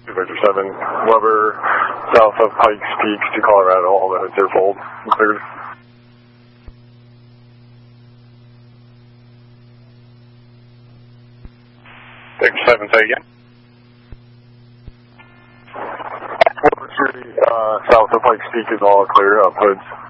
Victor 7, Weber, south of Pikes Peak to Colorado, all the hoods are full and cleared. Victor 7, say again. Weber 3, south of Pikes Peak is all clear, hoods.